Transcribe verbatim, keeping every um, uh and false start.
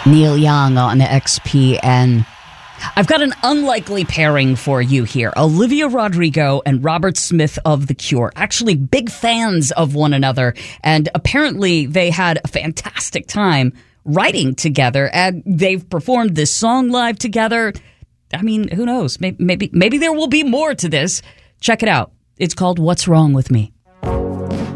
Neil Young on X P N. I've got an unlikely pairing for you here. Olivia Rodrigo and Robert Smith of The Cure. Actually, big fans of one another. And apparently they had a fantastic time writing together. And they've performed this song live together. I mean, who knows? Maybe, maybe, maybe there will be more to this. Check it out. It's called What's Wrong With Me.